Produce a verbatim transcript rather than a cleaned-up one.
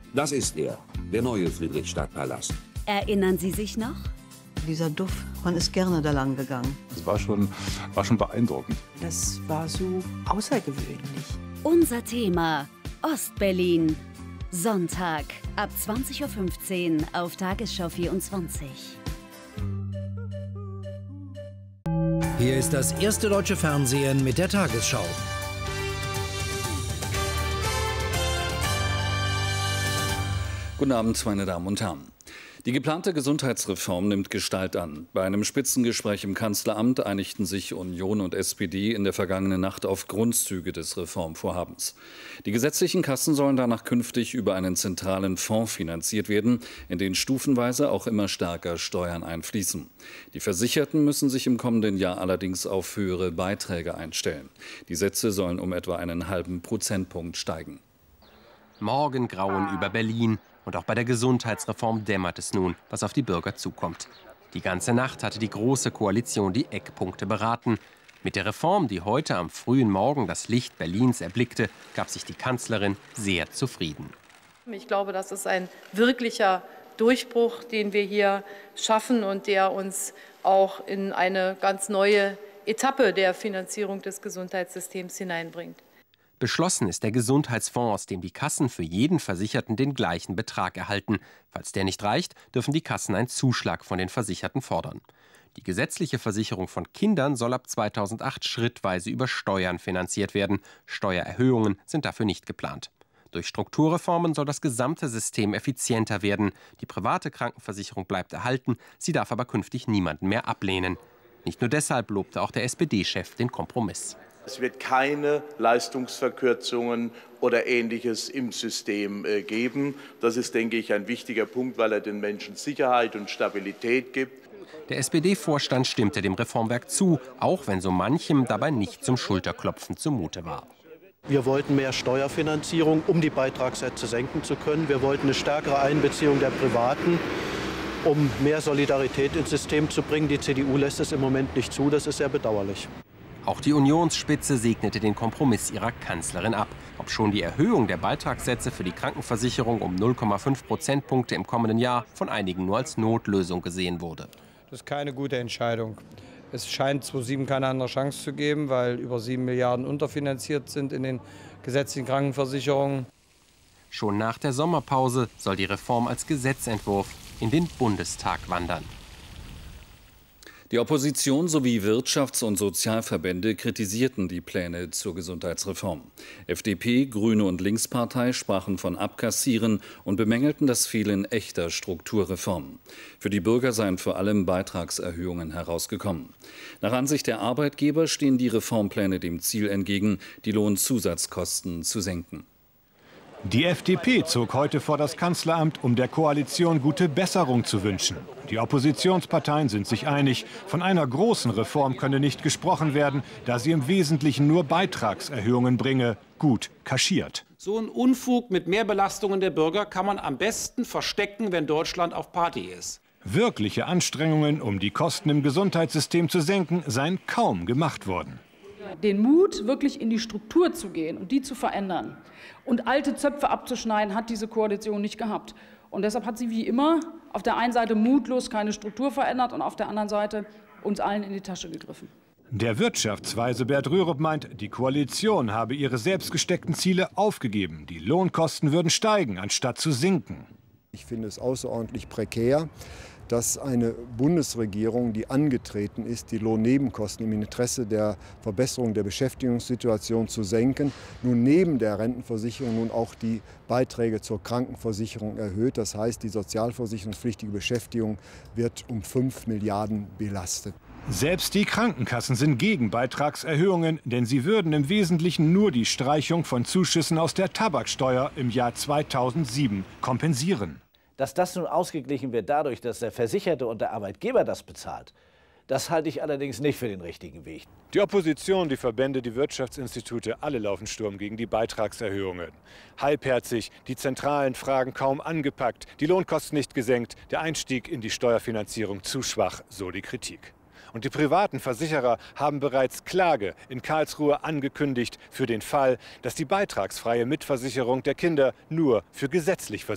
Das ist er, der neue Friedrichstadtpalast. Erinnern Sie sich noch? Dieser Duft, man ist gerne da lang gegangen. Das war schon, war schon beeindruckend. Das war so außergewöhnlich. Unser Thema: Ostberlin. Sonntag ab zwanzig Uhr fünfzehn auf Tagesschau vierundzwanzig. Hier ist das erste deutsche Fernsehen mit der Tagesschau. Guten Abend, meine Damen und Herren. Die geplante Gesundheitsreform nimmt Gestalt an. Bei einem Spitzengespräch im Kanzleramt einigten sich Union und S P D in der vergangenen Nacht auf Grundzüge des Reformvorhabens. Die gesetzlichen Kassen sollen danach künftig über einen zentralen Fonds finanziert werden, in den stufenweise auch immer stärker Steuern einfließen. Die Versicherten müssen sich im kommenden Jahr allerdings auf höhere Beiträge einstellen. Die Sätze sollen um etwa einen halben Prozentpunkt steigen. Morgengrauen über Berlin. Und auch bei der Gesundheitsreform dämmert es nun, was auf die Bürger zukommt. Die ganze Nacht hatte die Große Koalition die Eckpunkte beraten. Mit der Reform, die heute am frühen Morgen das Licht Berlins erblickte, gab sich die Kanzlerin sehr zufrieden. Ich glaube, das ist ein wirklicher Durchbruch, den wir hier schaffen und der uns auch in eine ganz neue Etappe der Finanzierung des Gesundheitssystems hineinbringt. Beschlossen ist der Gesundheitsfonds, aus dem die Kassen für jeden Versicherten den gleichen Betrag erhalten. Falls der nicht reicht, dürfen die Kassen einen Zuschlag von den Versicherten fordern. Die gesetzliche Versicherung von Kindern soll ab zweitausendacht schrittweise über Steuern finanziert werden. Steuererhöhungen sind dafür nicht geplant. Durch Strukturreformen soll das gesamte System effizienter werden. Die private Krankenversicherung bleibt erhalten, sie darf aber künftig niemanden mehr ablehnen. Nicht nur deshalb lobte auch der S P D-Chef den Kompromiss. Es wird keine Leistungsverkürzungen oder Ähnliches im System äh, geben. Das ist, denke ich, ein wichtiger Punkt, weil er den Menschen Sicherheit und Stabilität gibt. Der S P D-Vorstand stimmte dem Reformwerk zu, auch wenn so manchem dabei nicht zum Schulterklopfen zumute war. Wir wollten mehr Steuerfinanzierung, um die Beitragssätze senken zu können. Wir wollten eine stärkere Einbeziehung der Privaten, um mehr Solidarität ins System zu bringen. Die C D U lässt es im Moment nicht zu. Das ist sehr bedauerlich. Auch die Unionsspitze segnete den Kompromiss ihrer Kanzlerin ab. Obschon die Erhöhung der Beitragssätze für die Krankenversicherung um null Komma fünf Prozentpunkte im kommenden Jahr von einigen nur als Notlösung gesehen wurde. Das ist keine gute Entscheidung. Es scheint zweitausendsieben keine andere Chance zu geben, weil über sieben Milliarden unterfinanziert sind in den gesetzlichen Krankenversicherungen. Schon nach der Sommerpause soll die Reform als Gesetzentwurf in den Bundestag wandern. Die Opposition sowie Wirtschafts- und Sozialverbände kritisierten die Pläne zur Gesundheitsreform. F D P, Grüne und Linkspartei sprachen von Abkassieren und bemängelten das Fehlen echter Strukturreformen. Für die Bürger seien vor allem Beitragserhöhungen herausgekommen. Nach Ansicht der Arbeitgeber stehen die Reformpläne dem Ziel entgegen, die Lohnzusatzkosten zu senken. Die F D P zog heute vor das Kanzleramt, um der Koalition gute Besserung zu wünschen. Die Oppositionsparteien sind sich einig, von einer großen Reform könne nicht gesprochen werden, da sie im Wesentlichen nur Beitragserhöhungen bringe. Gut kaschiert. So ein Unfug mit Mehrbelastungen der Bürger kann man am besten verstecken, wenn Deutschland auf Party ist. Wirkliche Anstrengungen, um die Kosten im Gesundheitssystem zu senken, seien kaum gemacht worden. Den Mut, wirklich in die Struktur zu gehen und die zu verändern und alte Zöpfe abzuschneiden, hat diese Koalition nicht gehabt. Und deshalb hat sie wie immer auf der einen Seite mutlos keine Struktur verändert und auf der anderen Seite uns allen in die Tasche gegriffen. Der Wirtschaftsweise Bert Rürup meint, die Koalition habe ihre selbst gesteckten Ziele aufgegeben. Die Lohnkosten würden steigen, anstatt zu sinken. Ich finde es außerordentlich prekär, dass eine Bundesregierung, die angetreten ist, die Lohnnebenkosten im Interesse der Verbesserung der Beschäftigungssituation zu senken, nun neben der Rentenversicherung nun auch die Beiträge zur Krankenversicherung erhöht. Das heißt, die sozialversicherungspflichtige Beschäftigung wird um fünf Milliarden belastet. Selbst die Krankenkassen sind gegen Beitragserhöhungen, denn sie würden im Wesentlichen nur die Streichung von Zuschüssen aus der Tabaksteuer im Jahr zweitausendsieben kompensieren. Dass das nun ausgeglichen wird dadurch, dass der Versicherte und der Arbeitgeber das bezahlt, das halte ich allerdings nicht für den richtigen Weg. Die Opposition, die Verbände, die Wirtschaftsinstitute, alle laufen Sturm gegen die Beitragserhöhungen. Halbherzig, die zentralen Fragen kaum angepackt, die Lohnkosten nicht gesenkt, der Einstieg in die Steuerfinanzierung zu schwach, so die Kritik. Und die privaten Versicherer haben bereits Klage in Karlsruhe angekündigt für den Fall, dass die beitragsfreie Mitversicherung der Kinder nur für gesetzlich Versicherte